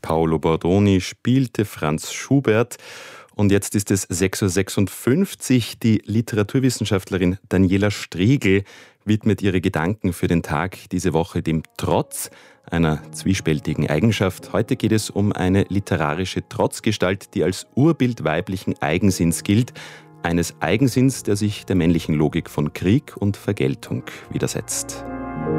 Paolo Bordoni spielte Franz Schubert. Und jetzt ist es 6.56 Uhr. Die Literaturwissenschaftlerin Daniela Striegel widmet ihre Gedanken für den Tag diese Woche dem Trotz, einer zwiespältigen Eigenschaft. Heute geht es um eine literarische Trotzgestalt, die als Urbild weiblichen Eigensinns gilt. Eines Eigensinns, der sich der männlichen Logik von Krieg und Vergeltung widersetzt.